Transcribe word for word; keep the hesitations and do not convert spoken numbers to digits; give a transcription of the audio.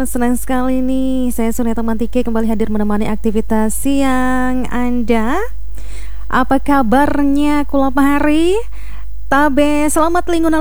senang sekali nih saya Sunia Temantike kembali hadir menemani aktivitas siang Anda. Apa kabarnya kulapa hari? Tabe selamat lingkungan